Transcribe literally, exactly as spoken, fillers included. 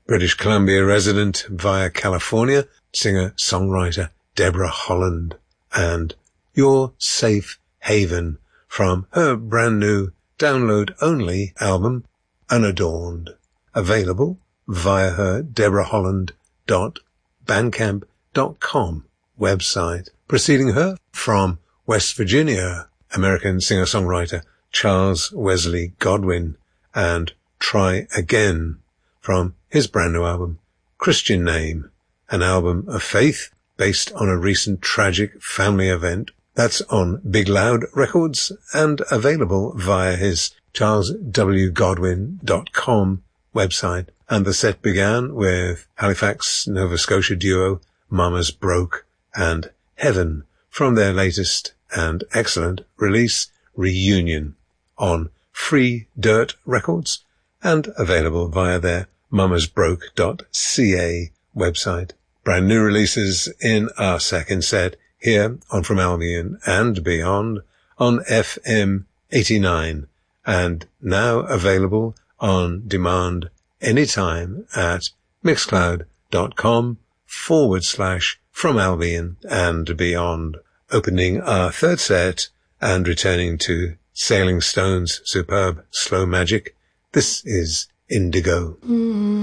British Columbia resident via California, singer-songwriter Deborah Holland, and Your Safe Haven from her brand new download-only album, Unadorned, available via her deborah holland dot bandcamp dot com website. Preceding her from West Virginia, American singer-songwriter Charles Wesley Godwin, and Try Again from his brand new album, Christian Name, an album of faith based on a recent tragic family event. That's on Big Loud Records and available via his charles w godwin dot com website. And the set began with Halifax, Nova Scotia duo Mamas Broke and Heaven from their latest and excellent release, Reunion, on Free Dirt Records and available via their mamas broke dot c a website. Brand new releases in our second set here on From Albion and Beyond on F M eighty-nine, and now available on demand anytime at mixcloud.com forward slash From Albion and Beyond. Opening our third set and returning to Sailing Stone's superb Slow Magic, this is Indigo. Mm-hmm.